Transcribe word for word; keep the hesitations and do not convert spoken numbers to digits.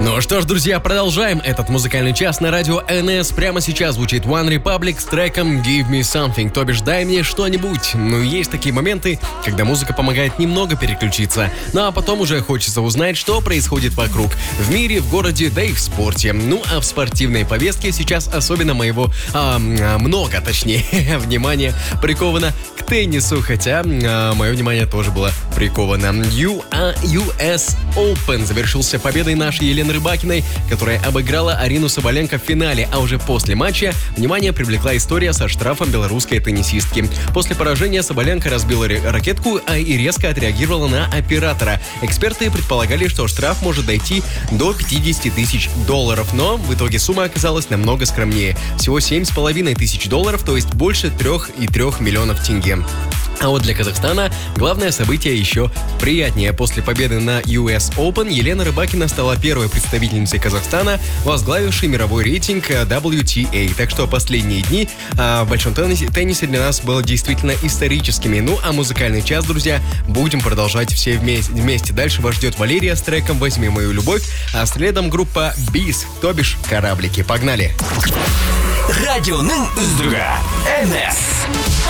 Ну что ж, друзья, продолжаем этот музыкальный час на радио эн эс. Прямо сейчас звучит One Republic с треком Give Me Something, то бишь дай мне что-нибудь. Ну, есть такие моменты, когда музыка помогает немного переключиться, ну а потом уже хочется узнать, что происходит вокруг, в мире, в городе, да и в спорте. Ну а в спортивной повестке сейчас особенно моего, а, много точнее, внимания приковано к теннису, хотя а, мое внимание тоже было приковано. ю эс Open завершился победой нашей Елены Рыбакиной, которая обыграла Арину Соболенко в финале, а уже после матча внимание привлекла история со штрафом белорусской теннисистки. После поражения Соболенко разбила ракетку а и резко отреагировала на оператора. Эксперты предполагали, что штраф может дойти до пятьдесят тысяч долларов, но в итоге сумма оказалась намного скромнее. Всего семь с половиной тысяч долларов, то есть больше трех и трех миллионов тенге. А вот для Казахстана главное событие еще приятнее. После победы на ю эс Open Елена Рыбакина стала первой представительницей Казахстана, возглавившей мировой рейтинг дабл ю ти эй. Так что последние дни а, в большом теннисе, теннисе для нас было действительно историческими. Ну а музыкальный час, друзья, будем продолжать все вместе. вместе. Дальше вас ждет Валерия с треком «Возьми мою любовь», а следом группа Бис, то бишь «Кораблики». Погнали! Радионың үздігі эн эс.